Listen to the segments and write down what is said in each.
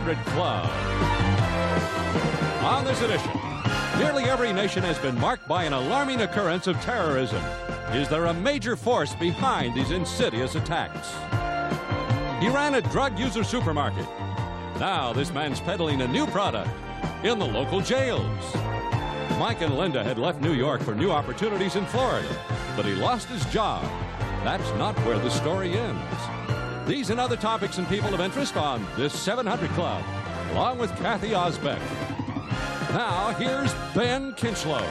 700 Club. On this edition, nearly every nation has been marked by an alarming occurrence of terrorism. Is there a major force behind these insidious attacks? He ran a drug user supermarket. Now this man's peddling a new product in the local jails. Mike and Linda had left New York for new opportunities in Florida, but he lost his job. That's not where the story ends. These and other topics and people of interest on this 700 Club, along with Kathy Osbeck. Now, here's Ben Kinchlow.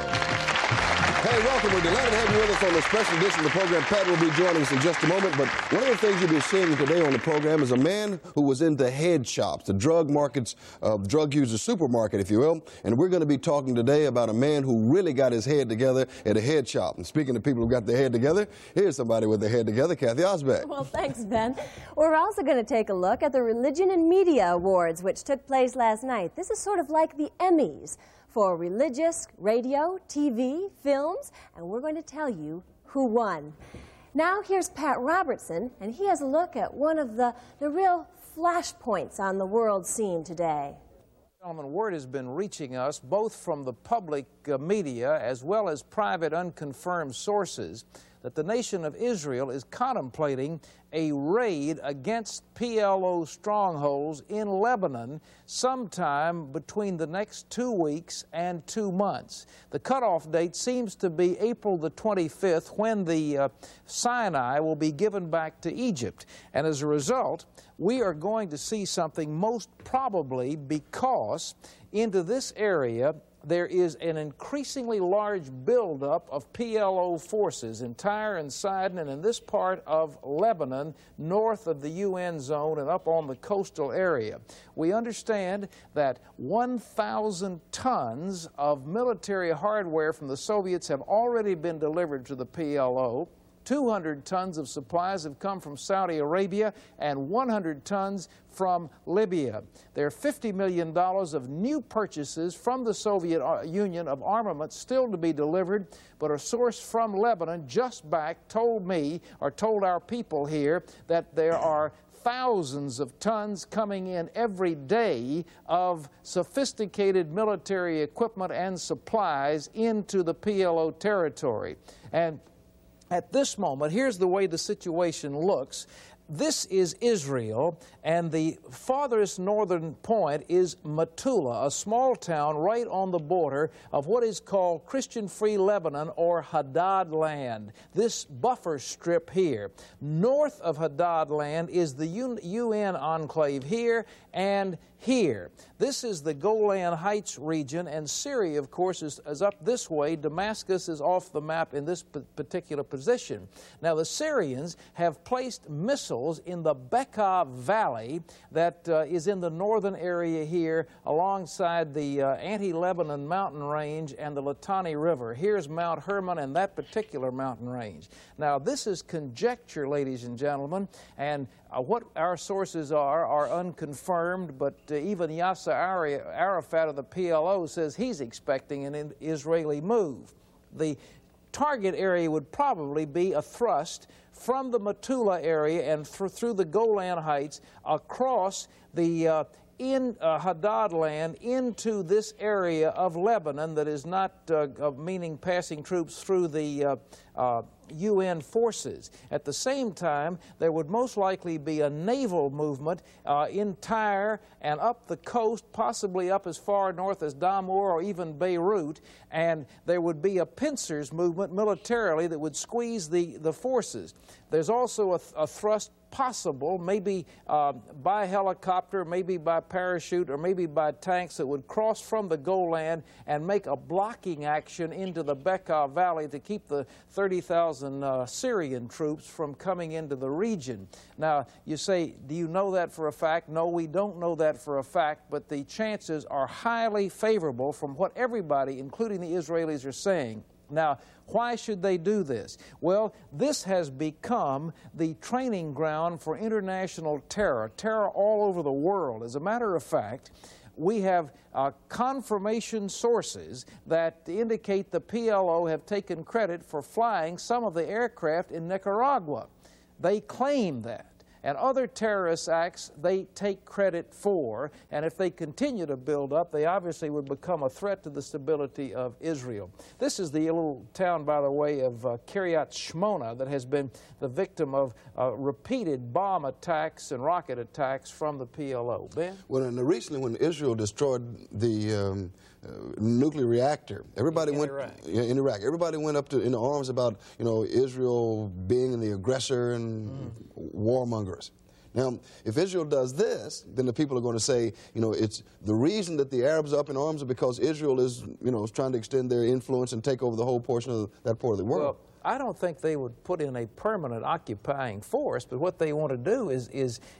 Hey, welcome. We're delighted to have you with us on a special edition of the program. Pat will be joining us in just a moment, but one of the things you'll be seeing today on the program is a man who was into head shops, the drug markets, drug user supermarket, if you will, and we're going to be talking today about a man who really got his head together at a head shop. And speaking of people who got their head together, here's somebody with their head together, Kathy Osbeck. Well, thanks, Ben. We're also going to take a look at the Religion and Media Awards, which took place last night. This is sort of like the Emmys for religious, radio, TV, films, and we're going to tell you who won. Now here's Pat Robertson, and he has a look at one of the real flashpoints on the world scene today. Gentlemen, word has been reaching us both from the public media as well as private unconfirmed sources that the nation of Israel is contemplating a raid against PLO strongholds in Lebanon sometime between the next 2 weeks and 2 months. The cutoff date seems to be April the 25th, when the Sinai will be given back to Egypt. And as a result, we are going to see something most probably because into this area there is an increasingly large buildup of PLO forces in Tyre and Sidon and in this part of Lebanon, north of the UN zone and up on the coastal area. We understand that 1,000 tons of military hardware from the Soviets have already been delivered to the PLO. 200 tons of supplies have come from Saudi Arabia and 100 tons from Libya. There are $50 million of new purchases from the Soviet Union of armaments still to be delivered, but a source from Lebanon just back told me, or told our people here, that there are thousands of tons coming in every day of sophisticated military equipment and supplies into the PLO territory. And at this moment, here's the way the situation looks. This is Israel, and the farthest northern point is Metula, a small town right on the border of what is called Christian-Free Lebanon, or Haddad land, this buffer strip here. North of Haddad land is the UN enclave here and here. This is the Golan Heights region, and Syria, of course, is up this way. Damascus is off the map in this particular position. Now, the Syrians have placed missiles in the Bekaa Valley that is in the northern area here alongside the anti-Lebanon mountain range and the Litani River. Here's Mount Hermon and that particular mountain range. Now, this is conjecture, ladies and gentlemen, and what our sources are unconfirmed, but even Yasser Arafat of the PLO says he's expecting an Israeli move. The target area would probably be a thrust from the Metula area and through the Golan Heights across the in Haddad land into this area of Lebanon that is not meaning passing troops through the UN forces. At the same time, there would most likely be a naval movement in Tyre and up the coast, possibly up as far north as Damour or even Beirut, and there would be a pincers movement militarily that would squeeze the forces. There's also a thrust possible, maybe by helicopter, maybe by parachute, or maybe by tanks that would cross from the Golan and make a blocking action into the Bekaa Valley to keep the 30,000 Syrian troops from coming into the region. Now, you say, do you know that for a fact? No, we don't know that for a fact, but the chances are highly favorable from what everybody, including the Israelis, are saying. Now, why should they do this? Well, this has become the training ground for international terror all over the world. As a matter of fact, we have confirmation sources that indicate the PLO have taken credit for flying some of the aircraft in Nicaragua. They claim that. And other terrorist acts they take credit for, and if they continue to build up, they obviously would become a threat to the stability of Israel. This is the little town, by the way, of Kiryat Shmona that has been the victim of repeated bomb attacks and rocket attacks from the PLO. Ben? Well, and recently when Israel destroyed the nuclear reactor, everybody went in Iraq. Everybody went up in arms about, you know, Israel being the aggressor and warmongers. Now, if Israel does this, then the people are going to say, you know, it's the reason that the Arabs are up in arms is because Israel is, you know, is trying to extend their influence and take over the whole portion of that part of the world. Well, I don't think they would put in a permanent occupying force, but what they want to do is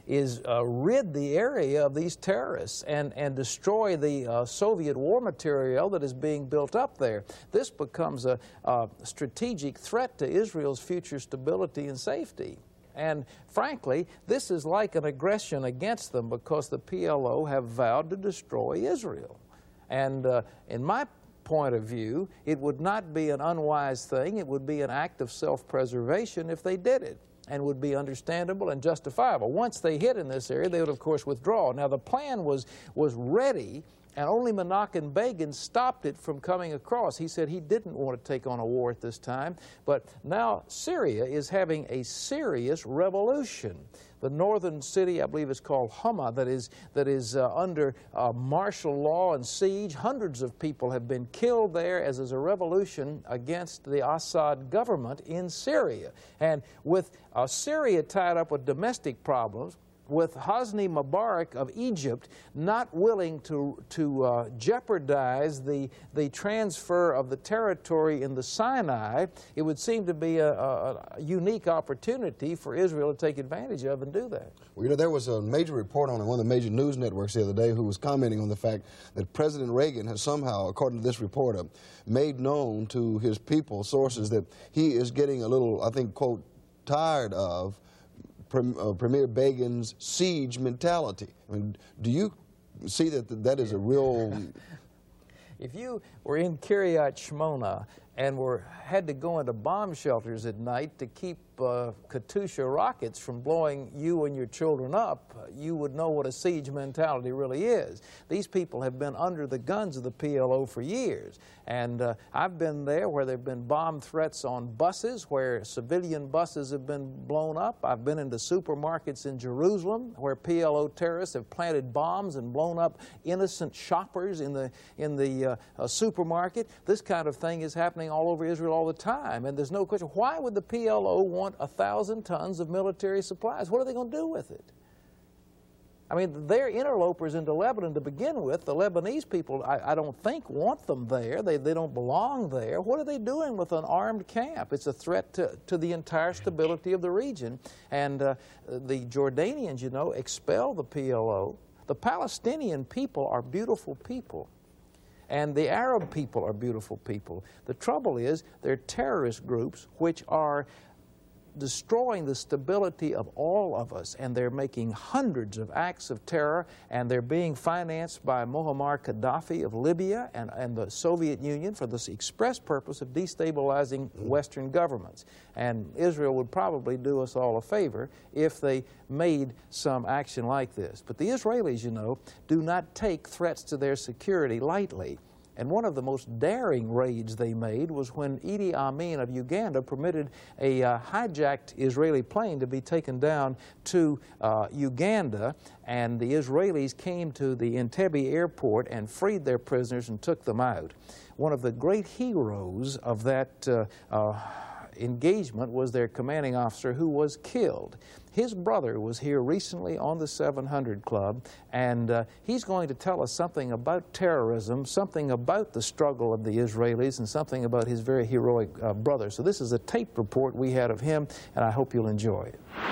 rid the area of these terrorists and destroy the Soviet war material that is being built up there. This becomes a strategic threat to Israel's future stability and safety. And frankly, this is like an aggression against them because the PLO have vowed to destroy Israel. And in my point of view, it would not be an unwise thing. It would be an act of self-preservation if they did it, and would be understandable and justifiable. Once they hit in this area, they would, of course, withdraw. Now, the plan was ready, and only Menachem Begin stopped it from coming across. He said he didn't want to take on a war at this time, but now Syria is having a serious revolution. The northern city, I believe it's called Hama, that is under martial law and siege. Hundreds of people have been killed there as is a revolution against the Assad government in Syria. And with Syria tied up with domestic problems, with Hosni Mubarak of Egypt not willing to jeopardize the transfer of the territory in the Sinai, it would seem to be a unique opportunity for Israel to take advantage of and do that. Well, you know, there was a major report on one of the major news networks the other day who was commenting on the fact that President Reagan has somehow, according to this reporter, made known to his people, sources, that he is getting a little, I think, quote, tired of Premier Begin's siege mentality. I mean, do you see that that is a real... If you were in Kiryat Shmona and had to go into bomb shelters at night to keep Katyusha rockets from blowing you and your children up, you would know what a siege mentality really is. These people have been under the guns of the PLO for years. And I've been there where there have been bomb threats on buses, where civilian buses have been blown up. I've been into supermarkets in Jerusalem where PLO terrorists have planted bombs and blown up innocent shoppers in the supermarket. This kind of thing is happening all over Israel all the time. And there's no question, why would the PLO want 1,000 tons of military supplies? What are they going to do with it? I mean, they're interlopers into Lebanon to begin with. The Lebanese people, I don't think, want them there. They don't belong there. What are they doing with an armed camp? It's a threat to the entire stability of the region. And the Jordanians, you know, expel the PLO. The Palestinian people are beautiful people. And the Arab people are beautiful people. The trouble is they're terrorist groups which are destroying the stability of all of us, and they're making hundreds of acts of terror, and they're being financed by Muammar Gaddafi of Libya and the Soviet Union for this express purpose of destabilizing Western governments. And Israel would probably do us all a favor if they made some action like this. But the Israelis, you know, do not take threats to their security lightly. And one of the most daring raids they made was when Idi Amin of Uganda permitted a hijacked Israeli plane to be taken down to Uganda, and the Israelis came to the Entebbe airport and freed their prisoners and took them out. One of the great heroes of that engagement was their commanding officer, who was killed. His brother was here recently on the 700 Club, and he's going to tell us something about terrorism, something about the struggle of the Israelis, and something about his very heroic brother. So this is a tape report we had of him, and I hope you'll enjoy it.